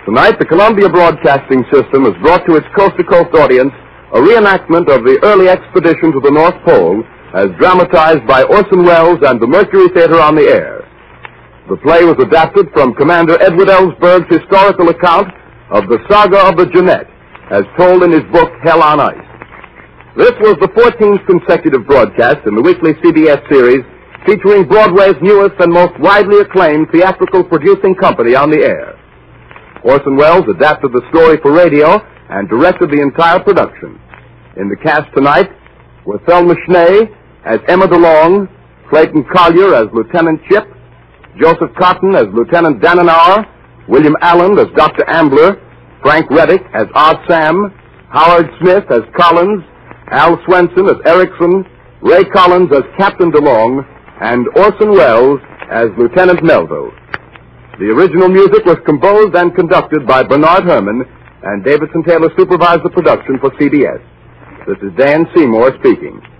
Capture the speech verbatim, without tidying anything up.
Tonight, the Columbia Broadcasting System has brought to its coast-to-coast audience a reenactment of the early expedition to the North Pole as dramatized by Orson Welles and the Mercury Theater on the air. The play was adapted from Commander Edward Ellsberg's historical account of the saga of the Jeannette, as told in his book, Hell on Ice. This was the fourteenth consecutive broadcast in the weekly C B S series featuring Broadway's newest and most widely acclaimed theatrical producing company on the air. Orson Welles adapted the story for radio and directed the entire production. In the cast tonight were Thelma Schnee as Emma DeLong, Clayton Collier as Lieutenant Chip, Joseph Cotton as Lieutenant Danenauer, William Allen as Doctor Ambler, Frank Reddick as Odd Sam, Howard Smith as Collins, Al Swenson as Erickson, Ray Collins as Captain DeLong, and Orson Welles as Lieutenant Melville. The original music was composed and conducted by Bernard Herrmann, and Davidson Taylor supervised the production for C B S. This is Dan Seymour speaking.